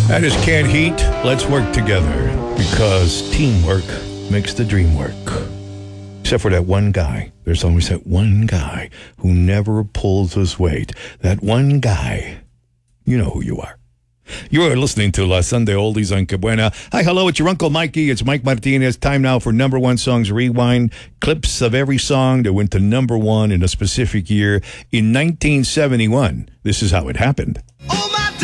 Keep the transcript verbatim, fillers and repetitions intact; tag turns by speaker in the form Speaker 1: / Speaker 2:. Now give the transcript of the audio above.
Speaker 1: That is Can't Heat. Let's work together because teamwork makes the dream work. Except for that one guy. There's always that one guy who never pulls his weight. That one guy. You know who you are. You are listening to La Sunday Oldies on Cabuena. Hi, hello, it's your Uncle Mikey. It's Mike Martinez. Time now for number one songs rewind. Clips of every song that went to number one in a specific year. In nineteen seventy-one, this is how it happened.